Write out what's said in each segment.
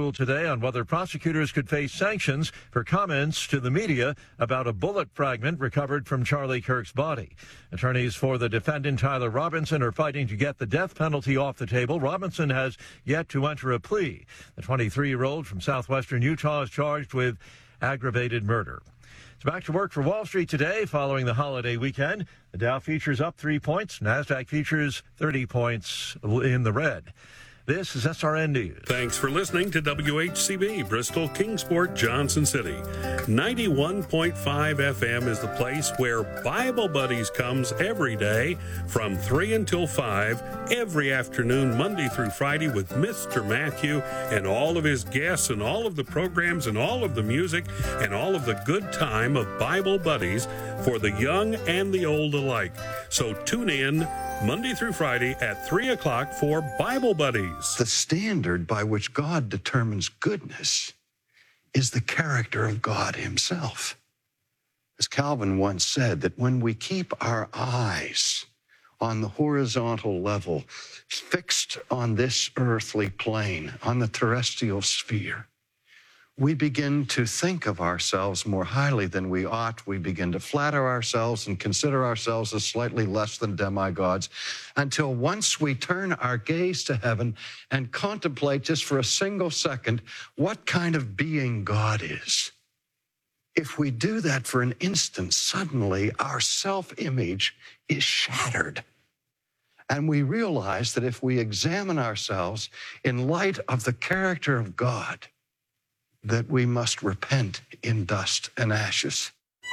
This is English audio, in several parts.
ruled today on whether prosecutors could face sanctions for comments to the media about a bullet fragment recovered from Charlie Kirk's body. Attorneys for the defendant, Tyler Robinson, are fighting to get the death penalty off the table. Robinson has yet to enter a plea. The 23-year-old from southwestern Utah is charged with aggravated murder. It's back to work for Wall Street today following the holiday weekend. The Dow futures up 3 points. NASDAQ futures 30 points in the red. This is SRN News. Thanks for listening to WHCB, Bristol, Kingsport, Johnson City. 91.5 FM is the place where Bible Buddies comes every day from 3 until 5, every afternoon, Monday through Friday, with Mr. Matthew and all of his guests and all of the programs and all of the music and all of the good time of Bible Buddies for the young and the old alike. So tune in Monday through Friday at 3 o'clock for Bible Buddies. The standard by which God determines goodness is the character of God himself. As Calvin once said, that when we keep our eyes on the horizontal level, fixed on this earthly plane, on the terrestrial sphere, we begin to think of ourselves more highly than we ought. We begin to flatter ourselves and consider ourselves as slightly less than demigods, until once we turn our gaze to heaven and contemplate just for a single second what kind of being God is. If we do that for an instant, suddenly our self-image is shattered. And we realize that if we examine ourselves in light of the character of God, that we must repent in dust and ashes.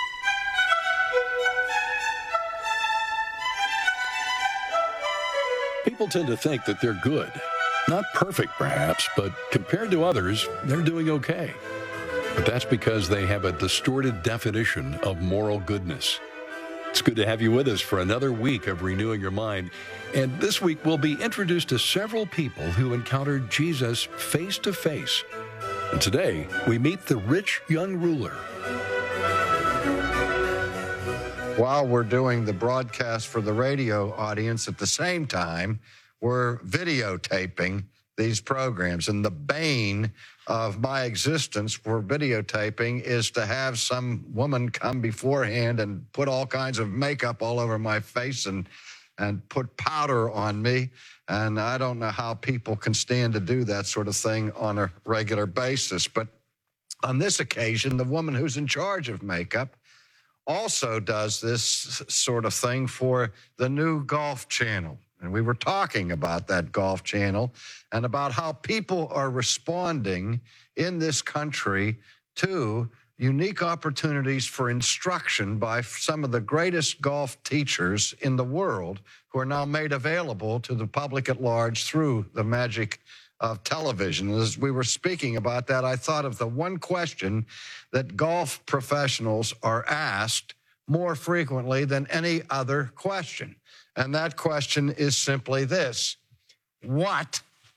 People tend to think that they're good. Not perfect, perhaps, but compared to others, they're doing okay. But that's because they have a distorted definition of moral goodness. It's good to have you with us for another week of renewing your mind. And this week, we'll be introduced to several people who encountered Jesus face to face. And today, we meet the rich young ruler. While we're doing the broadcast for the radio audience, at the same time, we're videotaping these programs. And the bane of my existence for videotaping is to have some woman come beforehand and put all kinds of makeup all over my face and put powder on me. And I don't know how people can stand to do that sort of thing on a regular basis. But on this occasion, the woman who's in charge of makeup also does this sort of thing for the new Golf Channel. And we were talking about that Golf Channel and about how people are responding in this country to unique opportunities for instruction by some of the greatest golf teachers in the world, who are now made available to the public at large through the magic of television. As we were speaking about that, I thought of the one question that golf professionals are asked more frequently than any other question. And that question is simply this: what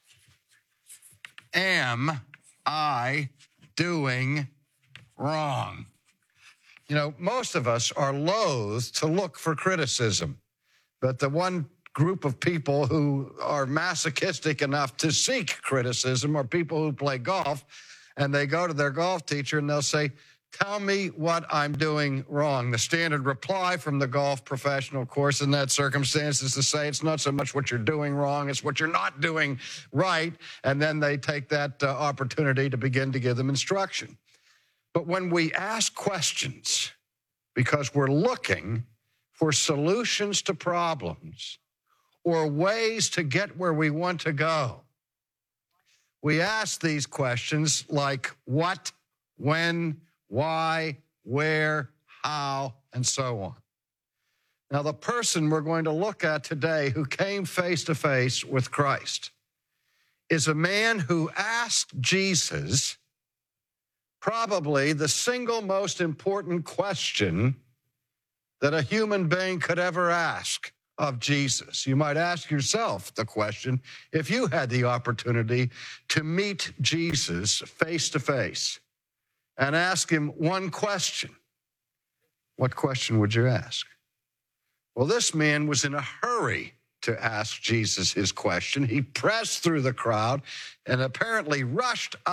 am I doing wrong? You know, most of us are loath to look for criticism, but the one group of people who are masochistic enough to seek criticism are people who play golf, and they go to their golf teacher and they'll say, "Tell me what I'm doing wrong." The standard reply from the golf professional, of course, in that circumstance is to say it's not so much what you're doing wrong, it's what you're not doing right. And then they take that opportunity to begin to give them instruction. But when we ask questions because we're looking for solutions to problems or ways to get where we want to go, we ask these questions like what, when, why, where, how, and so on. Now, the person we're going to look at today who came face to face with Christ is a man who asked Jesus probably the single most important question that a human being could ever ask of Jesus. You might ask yourself the question, if you had the opportunity to meet Jesus face to face and ask him one question, what question would you ask? Well, this man was in a hurry to ask Jesus his question. He pressed through the crowd and apparently rushed